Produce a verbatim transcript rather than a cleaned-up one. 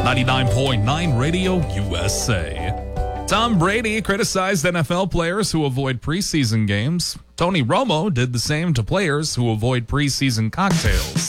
ninety-nine point nine Radio U S A. Tom Brady criticized N F L players who avoid preseason games. Tony Romo did the same to players who avoid preseason cocktails.